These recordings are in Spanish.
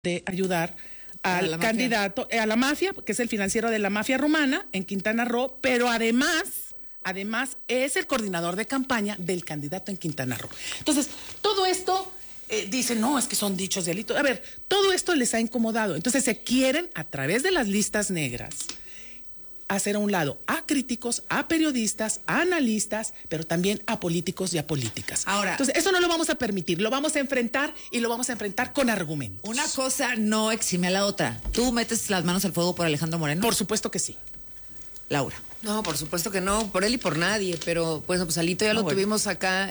de ayudar al candidato, a la mafia, que es el financiero de la mafia rumana en Quintana Roo, pero además es el coordinador de campaña del candidato en Quintana Roo. Entonces, todo esto dicen, no, es que son dichos delitos. A ver, todo esto les ha incomodado. Entonces, se quieren, a través de las listas negras, hacer a un lado a críticos, a periodistas, a analistas, pero también a políticos y a políticas. Ahora, entonces, eso no lo vamos a permitir, lo vamos a enfrentar y lo vamos a enfrentar con argumentos. Una cosa no exime a la otra. ¿Tú metes las manos al fuego por Alejandro Moreno? Por supuesto que sí. Laura. No, por supuesto que no, por él y por nadie, pero pues Alito ya lo tuvimos acá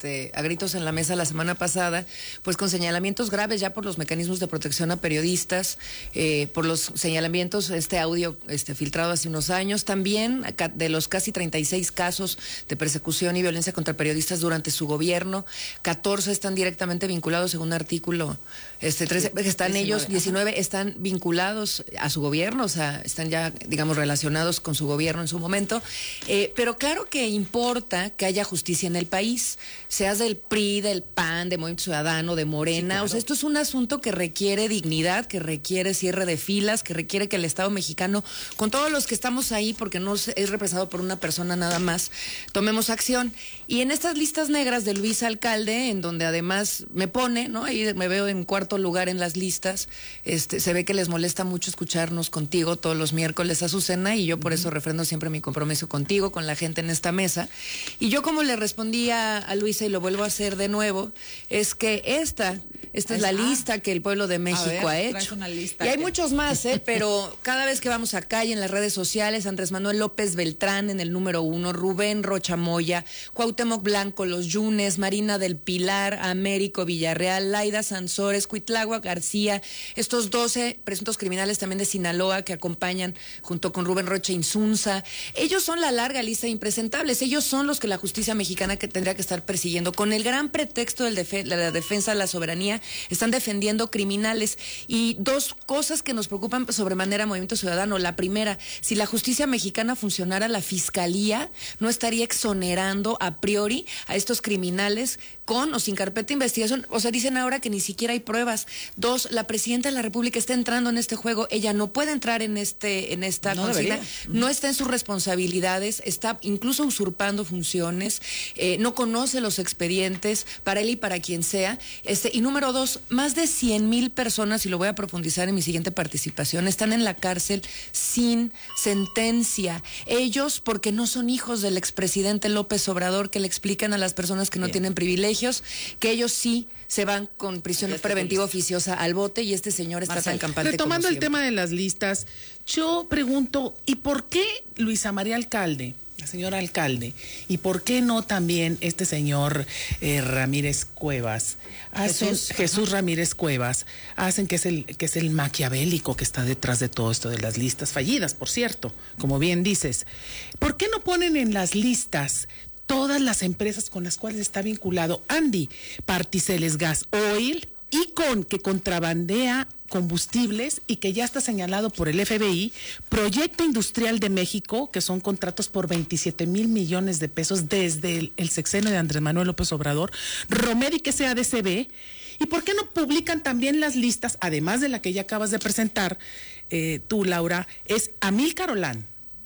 a gritos en la mesa la semana pasada, pues con señalamientos graves ya por los mecanismos de protección a periodistas, por los señalamientos, audio filtrado hace unos años, también de los casi 36 casos de persecución y violencia contra periodistas durante su gobierno, 14 están directamente vinculados según artículo 13, están 19, ellos, 19 están vinculados a su gobierno, o sea, están ya, digamos, relacionados con su gobierno en su momento, pero claro que importa que haya justicia en el país, seas del PRI, del PAN, de Movimiento Ciudadano, de Morena, sí, claro. O sea, esto es un asunto que requiere dignidad, que requiere cierre de filas, que requiere que el Estado mexicano, con todos los que estamos ahí, porque no es representado por una persona nada más, tomemos acción. Y en estas listas negras de Luis Alcalde, en donde además me pone, ¿no? Ahí me veo en cuarto lugar en las listas, se ve que les molesta mucho escucharnos contigo todos los miércoles, Azucena, y yo por eso refrendo siempre mi compromiso contigo, con la gente en esta mesa. Y yo, como le respondí a Luisa, y lo vuelvo a hacer de nuevo, es que esta es la lista que el pueblo de México ha hecho. Y hay muchos más, pero cada vez que vamos acá y en las redes sociales, Andrés Manuel López Beltrán en el número 1, Rubén Rocha Moya, Cuauhtémoc Blanco, Los Yunes, Marina del Pilar, Américo Villarreal, Laida Sansores, Cuitláhuac García, estos 12 presuntos criminales también de Sinaloa que acompañan junto con Rubén Rocha Insunza. Ellos son la larga lista de impresentables, ellos son los que la justicia mexicana que tendría que estar persiguiendo. Con el gran pretexto de la defensa de la soberanía, están defendiendo criminales. Y dos cosas que nos preocupan sobremanera a Movimiento Ciudadano. La primera, si la justicia mexicana funcionara, la fiscalía no estaría exonerando a priori a estos criminales con o sin carpeta de investigación. O sea, dicen ahora que ni siquiera hay pruebas. Dos, la presidenta de la República está entrando en este juego, ella no puede entrar en esta consigna, no está en sus responsabilidades, está incluso usurpando funciones, no conoce los expedientes para él y para quien sea. Y número dos, más de 100,000 personas, y lo voy a profundizar en mi siguiente participación, están en la cárcel sin sentencia. Ellos porque no son hijos del expresidente López Obrador, que le explican a las personas que no tienen privilegios, que ellos sí se van con prisión preventiva oficiosa al bote, y este señor está tan campante. Retomando el tema de las listas, yo pregunto, ¿y por qué Luisa María Alcalde, la señora Alcalde, y por qué no también este señor Ramírez Cuevas, Jesús Ramírez Cuevas, hacen que es el maquiavélico que está detrás de todo esto de las listas fallidas, por cierto, como bien dices? ¿Por qué no ponen en las listas todas las empresas con las cuales está vinculado Andy Particeles Gas Oil, y que contrabandea combustibles y que ya está señalado por el FBI, Proyecto Industrial de México, que son contratos por 27,000 millones de pesos desde el sexenio de Andrés Manuel López Obrador, Romeri, que sea ADCB? ¿Y por qué no publican también las listas, además de la que ya acabas de presentar tú, Laura? Es Amílcar Olán,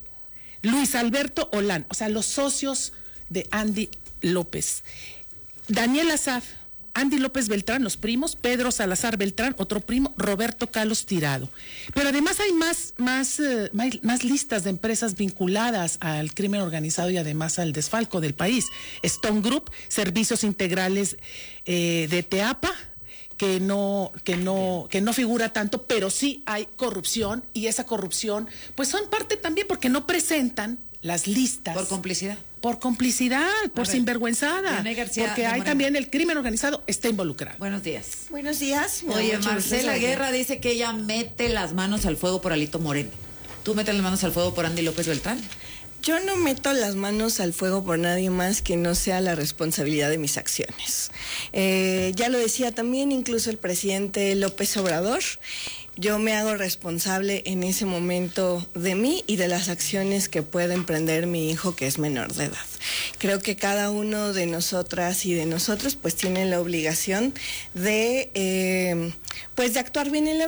Luis Alberto Olán, o sea, los socios de Andy López, Daniel Asaf, Andy López Beltrán, los primos, Pedro Salazar Beltrán, otro primo, Roberto Carlos Tirado. Pero además hay más listas de empresas vinculadas al crimen organizado y además al desfalco del país. Stone Group, Servicios Integrales de Teapa, que no figura tanto, pero sí hay corrupción, y esa corrupción pues son parte también porque no presentan las listas. ¿Por complicidad? Por complicidad, por sinvergüenzada, porque hay también el crimen organizado está involucrado. Buenos días. Buenos días. Oye, Marcela Guerra dice que ella mete las manos al fuego por Alito Moreno. ¿Tú metes las manos al fuego por Andy López Beltrán? Yo no meto las manos al fuego por nadie más que no sea la responsabilidad de mis acciones. Ya lo decía también incluso el presidente López Obrador. yo me hago responsable en ese momento de mí y de las acciones que puede emprender mi hijo que es menor de edad. Creo que cada uno de nosotras y de nosotros pues tiene la obligación de pues de actuar bien en la